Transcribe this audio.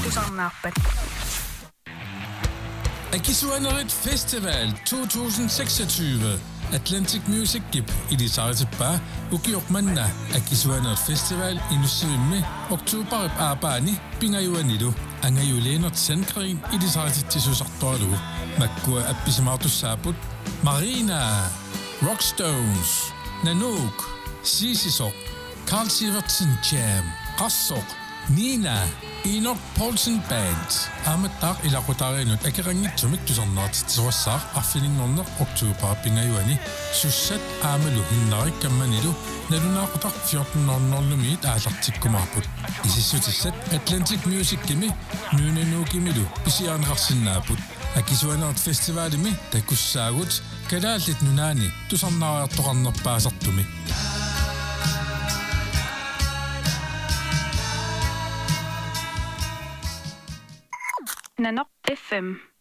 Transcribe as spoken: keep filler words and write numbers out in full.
tusarnaarpat. Akisuanerit Festival to tusind seksogtyve. Atlantic Music Gip i de sarjatippa ukiormanna Akisuanerit Festival inussivimmi oktober aabani pingayuanilu angayuleenert sandgren i de sarjatittisusartoralugu makkua appisimaartussaaput Marina, Rockstones, Nanook, Sisisok, Carl Sivertsen Jam, Qassok, Nina, Enoch Poulsen Band. Amattar ilaqutariinut akirangitsumik tusarnaart tisuassar arfilinngorner oktober pingayuani sussat aamalu hinnarik kammanilu nalunaaqutaq fjortennornerlumiit aallartikkumarput isissutissat Atlantic Music Gimi nuunanuukimilu pisiaanqarsinnaaput Akisuanerit Festivalimi takussaagut kalaallit nunaani tusarnaariartoqarnerpaasartumi Nanop F M.